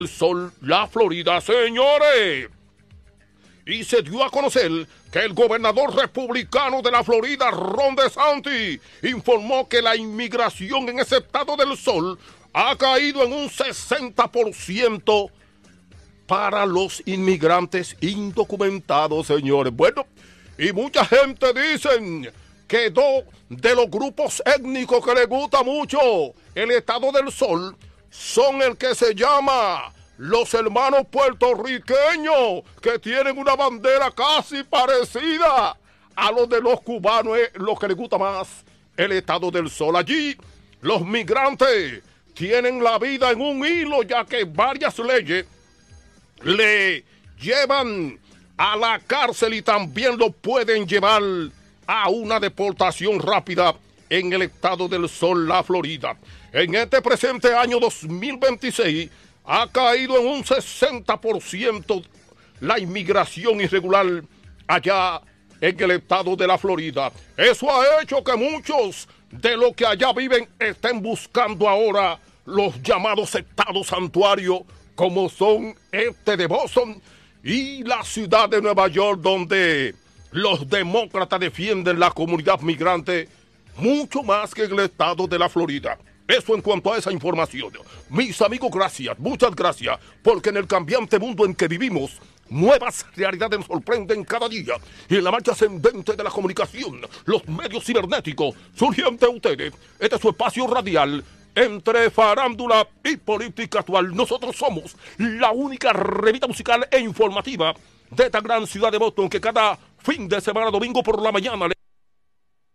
Sol, la Florida, señores. Y se dio a conocer que el gobernador republicano de la Florida, Ron DeSantis, informó que la inmigración en ese estado del Sol ha caído en un 60% para los inmigrantes indocumentados, señores. Bueno, y mucha gente dicen que dos de los grupos étnicos que les gusta mucho el estado del Sol son el que se llama los hermanos puertorriqueños, que tienen una bandera casi parecida a los de los cubanos, los que les gusta más el estado del Sol. Allí los migrantes tienen la vida en un hilo, ya que varias leyes le llevan a la cárcel y también lo pueden llevar a una deportación rápida en el estado del Sol, la Florida. En este presente año 2026 ha caído en un 60% la inmigración irregular allá en el estado de la Florida. Eso ha hecho que muchos de los que allá viven estén buscando ahora los llamados estados santuarios, como son este de Boston y la ciudad de Nueva York, donde los demócratas defienden la comunidad migrante mucho más que en el estado de la Florida. Eso en cuanto a esa información. Mis amigos, gracias, muchas gracias, porque en el cambiante mundo en que vivimos, nuevas realidades nos sorprenden cada día. Y en la marcha ascendente de la comunicación, los medios cibernéticos, surgen ante ustedes. Este es su espacio radial entre farándula y política actual. Nosotros somos la única revista musical e informativa de esta gran ciudad de Boston, que cada fin de semana, domingo por la mañana,